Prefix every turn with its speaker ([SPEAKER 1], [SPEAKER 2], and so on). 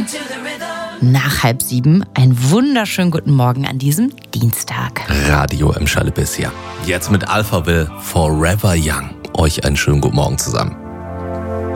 [SPEAKER 1] Nach 6:30. Einen wunderschönen guten Morgen an diesem Dienstag.
[SPEAKER 2] Radio im Schallebiss hier. Jetzt mit Alphaville, Forever Young. Euch einen schönen guten Morgen zusammen.